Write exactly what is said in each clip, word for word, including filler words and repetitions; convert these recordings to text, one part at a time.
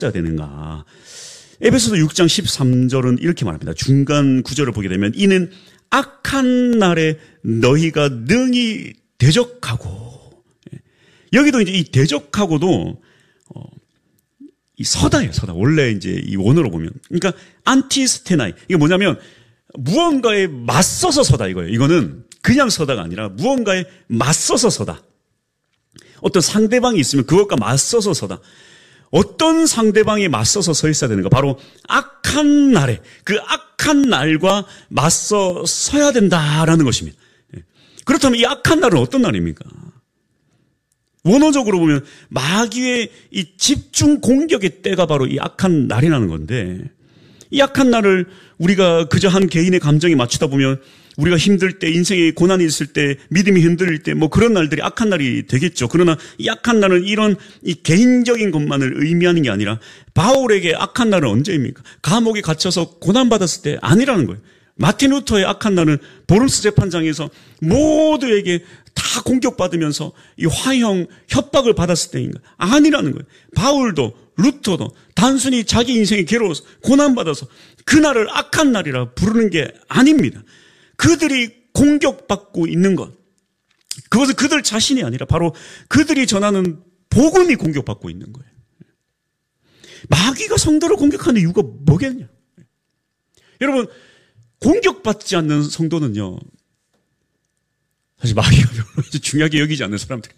써야 되는가? 에베소서 육 장 십삼 절은 이렇게 말합니다. 중간 구절을 보게 되면 이는 악한 날에 너희가 능히 대적하고, 여기도 이제 이 대적하고도 어, 이 서다예요, 서다. 원래 이제 이 원어로 보면, 그러니까 안티스테나이, 이게 뭐냐면 무언가에 맞서서 서다 이거예요. 이거는 그냥 서다가 아니라 무언가에 맞서서 서다. 어떤 상대방이 있으면 그것과 맞서서 서다. 어떤 상대방에 맞서서 서 있어야 되는가? 바로 악한 날에, 그 악한 날과 맞서 서야 된다라는 것입니다. 그렇다면 이 악한 날은 어떤 날입니까? 원어적으로 보면 마귀의 이 집중 공격의 때가 바로 이 악한 날이라는 건데, 이 악한 날을 우리가 그저 한 개인의 감정에 맞추다 보면 우리가 힘들 때, 인생에 고난이 있을 때, 믿음이 흔들릴 때, 뭐 그런 날들이 악한 날이 되겠죠. 그러나 이 악한 날은 이런 이 개인적인 것만을 의미하는 게 아니라 바울에게 악한 날은 언제입니까? 감옥에 갇혀서 고난받았을 때 아니라는 거예요. 마틴 루터의 악한 날은 보름스 재판장에서 모두에게 다 공격받으면서 이 화형, 협박을 받았을 때인가? 아니라는 거예요. 바울도 루터도 단순히 자기 인생이 괴로워서 고난받아서 그날을 악한 날이라 부르는 게 아닙니다. 그들이 공격받고 있는 것, 그것은 그들 자신이 아니라 바로 그들이 전하는 복음이 공격받고 있는 거예요. 마귀가 성도를 공격하는 이유가 뭐겠냐? 여러분, 공격받지 않는 성도는요, 사실 마귀가 별로 중요하게 여기지 않는 사람들이에요.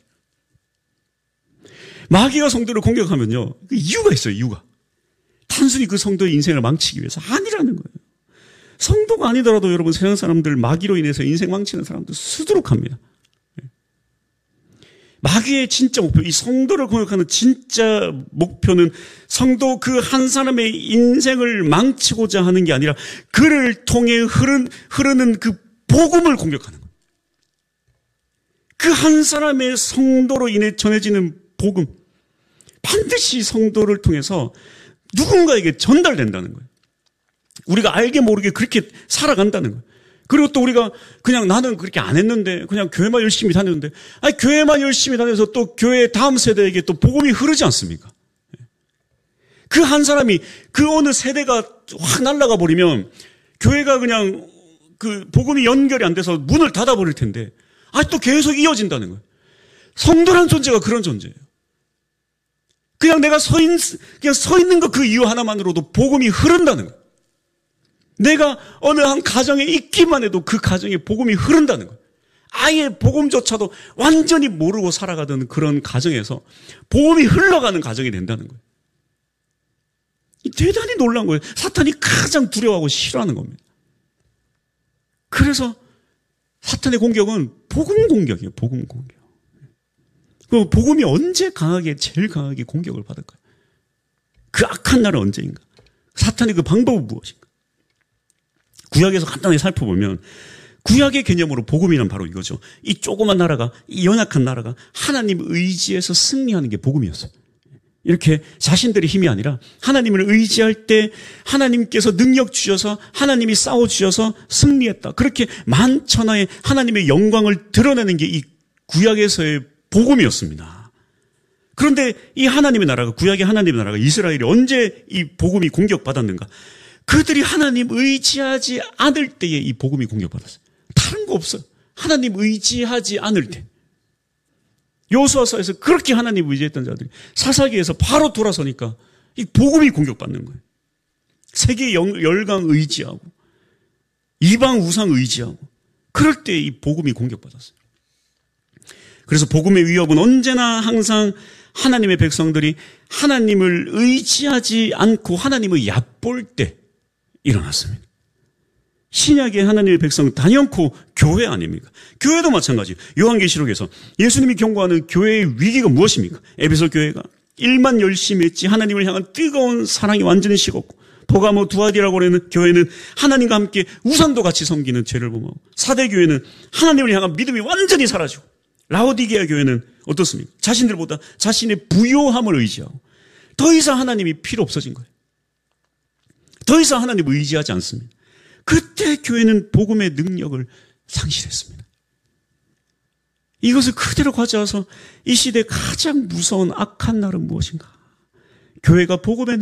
마귀가 성도를 공격하면요, 그 이유가 있어요, 이유가. 단순히 그 성도의 인생을 망치기 위해서 아니라는 거예요. 성도가 아니더라도 여러분, 세상 사람들 마귀로 인해서 인생 망치는 사람들 수두룩합니다. 마귀의 진짜 목표, 이 성도를 공격하는 진짜 목표는 성도 그 한 사람의 인생을 망치고자 하는 게 아니라 그를 통해 흐르는, 흐르는 그 복음을 공격하는 거예요. 그 한 사람의 성도로 인해 전해지는 복음, 반드시 성도를 통해서 누군가에게 전달된다는 거예요. 우리가 알게 모르게 그렇게 살아간다는 거예요. 그리고 또 우리가 그냥 나는 그렇게 안 했는데 그냥 교회만 열심히 다녔는데, 아니 교회만 열심히 다녀서 또 교회 다음 세대에게 또 복음이 흐르지 않습니까? 그 한 사람이 그 어느 세대가 확 날아가 버리면 교회가 그냥 그 복음이 연결이 안 돼서 문을 닫아 버릴 텐데, 아니 또 계속 이어진다는 거예요. 성도란 존재가 그런 존재예요. 그냥 내가 서 있는, 그냥 서 있는 것 그 이유 하나만으로도 복음이 흐른다는 거예요. 내가 어느 한 가정에 있기만 해도 그 가정에 복음이 흐른다는 거예요. 아예 복음조차도 완전히 모르고 살아가던 그런 가정에서 복음이 흘러가는 가정이 된다는 거예요. 대단히 놀라운 거예요. 사탄이 가장 두려워하고 싫어하는 겁니다. 그래서 사탄의 공격은 복음 공격이에요. 복음 공격. 그 복음이 언제 강하게, 제일 강하게 공격을 받을까요? 그 악한 날은 언제인가? 사탄의 그 방법은 무엇인가? 구약에서 간단히 살펴보면 구약의 개념으로 복음이란 바로 이거죠. 이 조그만 나라가, 이 연약한 나라가 하나님 의지에서 승리하는 게 복음이었어요. 이렇게 자신들의 힘이 아니라 하나님을 의지할 때 하나님께서 능력 주셔서 하나님이 싸워주셔서 승리했다. 그렇게 만천하에 하나님의 영광을 드러내는 게 이 구약에서의 복음이었습니다. 그런데 이 하나님의 나라가, 구약의 하나님의 나라가 이스라엘이 언제 이 복음이 공격받았는가? 그들이 하나님 의지하지 않을 때에 이 복음이 공격받았어요. 다른 거 없어요. 하나님 의지하지 않을 때. 여호수아서에서 그렇게 하나님 의지했던 자들이 사사기에서 바로 돌아서니까 이 복음이 공격받는 거예요. 세계 열강 의지하고 이방 우상 의지하고 그럴 때 이 복음이 공격받았어요. 그래서 복음의 위협은 언제나 항상 하나님의 백성들이 하나님을 의지하지 않고 하나님을 얕볼 때 일어났습니다. 신약의 하나님의 백성 단연코 교회 아닙니까? 교회도 마찬가지. 요한계시록에서 예수님이 경고하는 교회의 위기가 무엇입니까? 에베소 교회가 일만 열심히 했지 하나님을 향한 뜨거운 사랑이 완전히 식었고, 보가모 두아디라고 하는 교회는 하나님과 함께 우상도 같이 섬기는 죄를 범하고, 사대 교회는 하나님을 향한 믿음이 완전히 사라지고, 라오디게아 교회는 어떻습니까? 자신들보다 자신의 부요함을 의지하고 더 이상 하나님이 필요 없어진 거예요. 더 이상 하나님을 의지하지 않습니다. 그때 교회는 복음의 능력을 상실했습니다. 이것을 그대로 가져와서 이 시대에 가장 무서운 악한 날은 무엇인가? 교회가 복음의